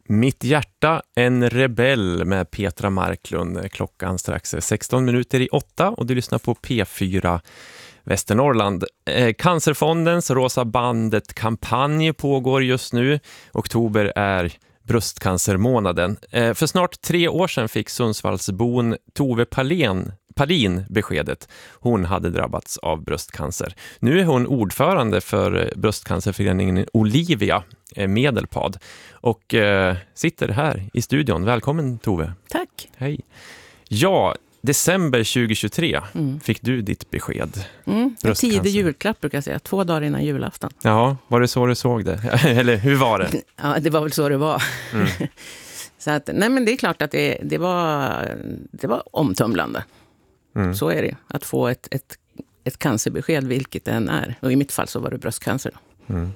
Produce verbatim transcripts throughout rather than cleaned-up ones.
Mitt hjärta, en rebell med Petra Marklund. Klockan strax sexton minuter i åtta och du lyssnar på P fyra Västernorrland. Eh, Cancerfondens Rosa bandet-kampanj pågår just nu. Oktober är bröstcancermånaden. Eh, för snart tre år sedan fick Sundsvallsbon Tove Palén Palin beskedet. Hon hade drabbats av bröstcancer. Nu är hon ordförande för bröstcancerföreningen Olivia Medelpad och eh, sitter här i studion. Välkommen Tove. Tack. Hej. Ja, december tjugohundratjugotre mm. fick du ditt besked. Mm. En tidig julklapp brukar jag säga, två dagar innan julafton. Ja, var det så du såg det? Eller hur var det? Ja, det var väl så det var. Mm. Så att, nej men det är klart att det, det, var, det var omtumlande. Mm. Så är det, att få ett, ett, ett cancerbesked vilket det än är. Och i mitt fall så var det bröstcancer. Mm.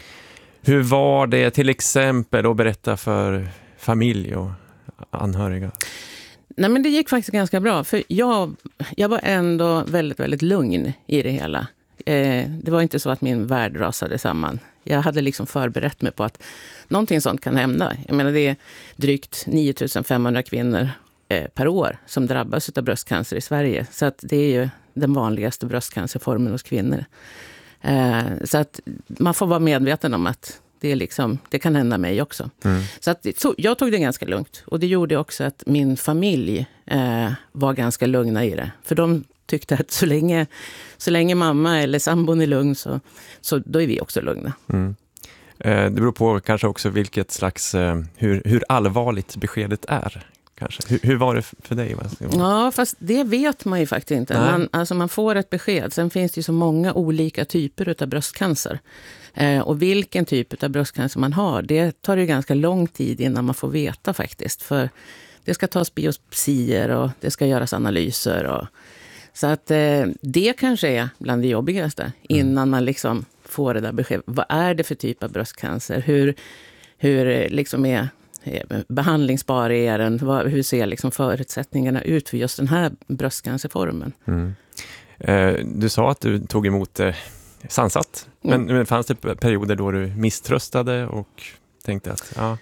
Hur var det till exempel att berätta för familj och anhöriga? Nej men det gick faktiskt ganska bra. För jag, jag var ändå väldigt, väldigt lugn i det hela. Eh, det var inte så att min värld rasade samman. Jag hade liksom förberett mig på att någonting sånt kan hända. Jag menar det är drygt nio tusen femhundra kvinnor per år som drabbas av bröstcancer i Sverige. Så att det är ju den vanligaste bröstcancerformen hos kvinnor. Eh, så att man får vara medveten om att det, är liksom, det kan hända mig också. Mm. Så, att, så jag tog det ganska lugnt. Och det gjorde också att min familj eh, var ganska lugna i det. För de tyckte att så länge, så länge mamma eller sambon är lugn så, så då är vi också lugna. Mm. Eh, det beror på kanske också vilket slags, eh, hur, hur allvarligt beskedet är. Hur, hur var det för dig? Ja, fast det vet man ju faktiskt inte. Man, alltså man får ett besked. Sen finns det ju så många olika typer av bröstcancer. Eh, och vilken typ av bröstcancer man har, det tar ju ganska lång tid innan man får veta faktiskt. För det ska tas biopsier och det ska göras analyser. Och, så att eh, det kanske är bland det jobbigaste innan man liksom får det där beskedet. Vad är det för typ av bröstcancer? Hur, hur liksom är... behandlingsbar är den? Hur ser liksom förutsättningarna ut för just den här bröstcancerformen? Mm. Eh, du sa att du tog emot eh, sansat. Mm. Men, men fanns det perioder då du misströstade och tänkte att... Ja.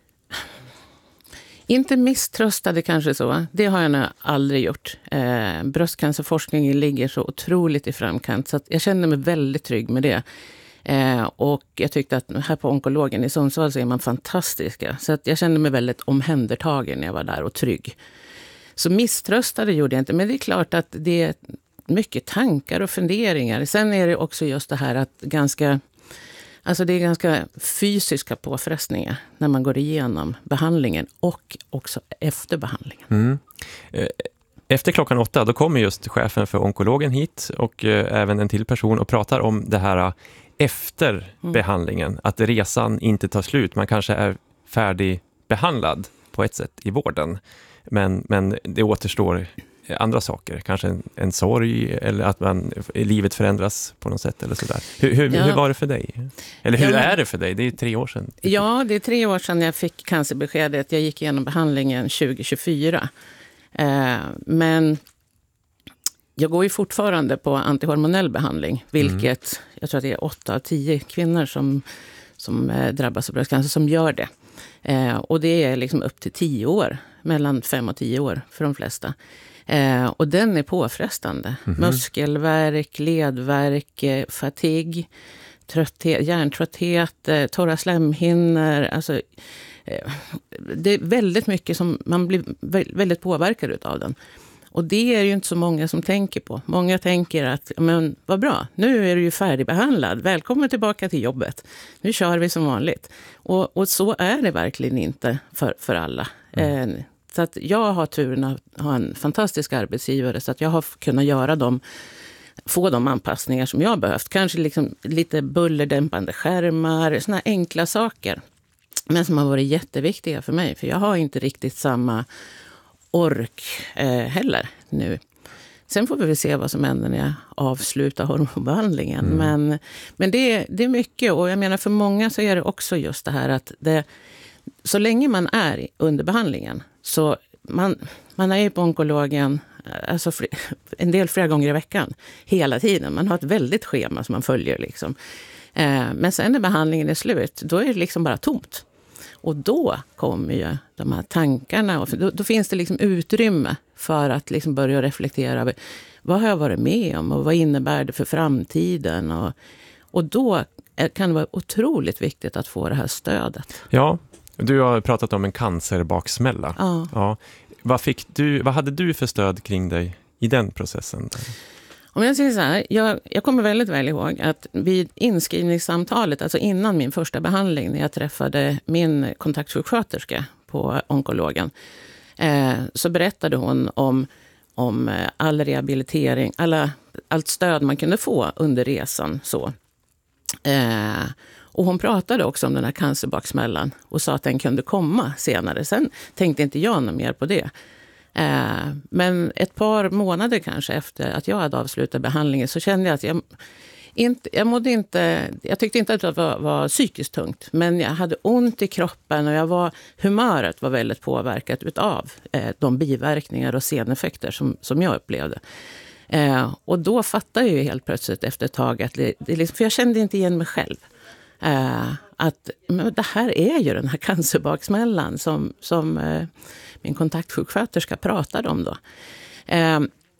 Inte misströstade kanske så. Det har jag nog aldrig gjort. Eh, bröstcancerforskningen ligger så otroligt i framkant så att jag känner mig väldigt trygg med det. Eh, och jag tyckte att här på onkologen i Sundsvall så är man fantastiska. Så att jag kände mig väldigt omhändertagen när jag var där och trygg. Så misströstade gjorde jag inte. Men det är klart att det är mycket tankar och funderingar. Sen är det också just det här att ganska... Alltså det är ganska fysiska påfrestningar när man går igenom behandlingen och också efter behandlingen. Mm. Efter klockan åtta då kommer just chefen för onkologen hit och eh, även en till person och pratar om det här efter mm. behandlingen. Att resan inte tar slut. Man kanske är färdigbehandlad på ett sätt i vården. Men, men det återstår andra saker. Kanske en, en sorg eller att man, livet förändras på något sätt eller sådär. Hur, hur, ja. hur var det för dig? Eller hur ja. är det för dig? Det är tre år sedan. Ja, det är tre år sedan jag fick cancerbeskedet. Jag gick igenom behandlingen tjugo tjugofyra. Eh, men jag går ju fortfarande på antihormonell behandling. Vilket, mm. jag tror att det är åtta av tio kvinnor som, som eh, drabbas av bröstcancer som gör det. Eh, och det är liksom upp till tio år. Mellan fem och tio år för de flesta. Eh, och den är påfrestande. Mm-hmm. Muskelvärk, ledvärk, eh, fatig, trötthet, hjärntrötthet, eh, torra slemhinnor. Alltså, eh, det är väldigt mycket som man blir väldigt påverkad utav den. Och det är ju inte så många som tänker på. Många tänker att, men vad bra, nu är du ju färdigbehandlad. Välkommen tillbaka till jobbet. Nu kör vi som vanligt. Och, och så är det verkligen inte för, för alla. Mm. Eh, Så att jag har turen att ha en fantastisk arbetsgivare så att jag har kunnat göra dem, få de anpassningar som jag har behövt. Kanske liksom lite bullerdämpande skärmar, såna enkla saker. Men som har varit jätteviktiga för mig. För jag har inte riktigt samma ork eh, heller nu. Sen får vi väl se vad som händer när jag avslutar hormonbehandlingen. Mm. Men, men det, det är mycket. Och jag menar för många så är det också just det här att det, så länge man är under behandlingen så man, man är ju på onkologen alltså fler, en del flera gånger i veckan hela tiden. Man har ett väldigt schema som man följer liksom. Eh, men sen när behandlingen är slut då är det liksom bara tomt. Och då kommer ju de här tankarna, och då, då finns det liksom utrymme för att liksom börja reflektera över vad har jag varit med om och vad innebär det för framtiden. Och, och då kan det vara otroligt viktigt att få det här stödet. Ja, du har pratat om en cancerbaksmälla. Ja. Ja. Vad, fick du, vad hade du för stöd kring dig i den processen? Om jag säger så här, jag, jag kommer väldigt väl ihåg att vid inskrivningssamtalet, alltså innan min första behandling, när jag träffade min kontaktsjuksköterska på onkologen, eh, så berättade hon om, om all rehabilitering, alla, allt stöd man kunde få under resan. Så. Eh, och hon pratade också om den här cancerbaksmällan och sa att den kunde komma senare. Sen tänkte inte jag något mer på det. Eh, men ett par månader kanske efter att jag hade avslutat behandlingen så kände jag att jag inte, jag mådde inte, jag tyckte inte att det var, var psykiskt tungt, men jag hade ont i kroppen och jag var, humöret var väldigt påverkat utav eh, de biverkningar och seneffekter som, som jag upplevde. Eh, och då fattade jag ju helt plötsligt efter ett tag att det, det liksom, för jag kände inte igen mig själv. Eh, att men det här är ju den här cancerbaksmällan som, som eh, min kontaktsjuksköterska pratade om då. Eh,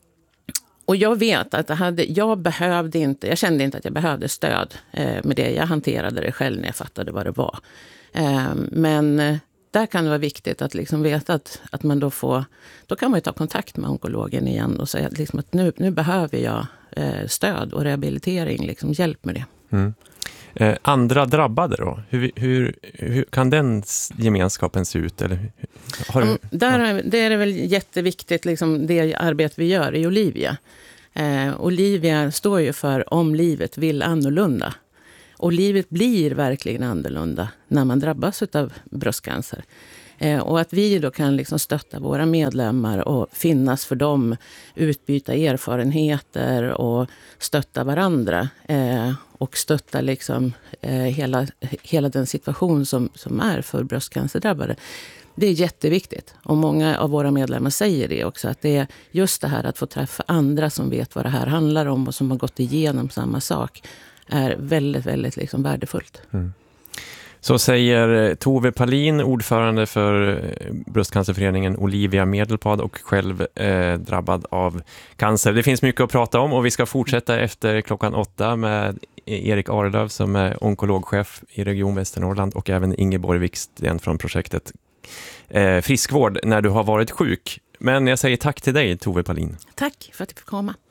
och jag vet att jag, hade, jag behövde inte, jag kände inte att jag behövde stöd eh, med det. Jag hanterade det själv när jag fattade vad det var. Eh, men eh, där kan det vara viktigt att liksom veta att, att man då får, då kan man ju ta kontakt med onkologen igen och säga liksom att nu, nu behöver jag eh, stöd och rehabilitering, liksom hjälp med det. Mm. Eh, andra drabbade då? Hur, hur, hur kan den gemenskapen se ut? Eller, har du, Där är, det är det väl jätteviktigt, liksom det arbete vi gör i Olivia. Eh, Olivia står ju för om livet vill annorlunda. Och livet blir verkligen annorlunda när man drabbas av bröstcancer. Eh, och att vi då kan liksom stötta våra medlemmar och finnas för dem, utbyta erfarenheter och stötta varandra. Eh, och stötta liksom, eh, hela, hela den situation som, som är för bröstcancerdrabbade. Det är jätteviktigt. Och många av våra medlemmar säger det också. Att det är just det här att få träffa andra som vet vad det här handlar om och som har gått igenom samma sak är väldigt, väldigt liksom värdefullt. Mm. Så säger Tove Palin, ordförande för bröstcancerföreningen Olivia Medelpad och själv eh, drabbad av cancer. Det finns mycket att prata om och vi ska fortsätta efter klockan åtta med Erik Arelöv som är onkologchef i Region Västernorrland och även Ingeborg Wiksten från projektet eh, Friskvård när du har varit sjuk. Men jag säger tack till dig, Tove Palin. Tack för att du fick komma.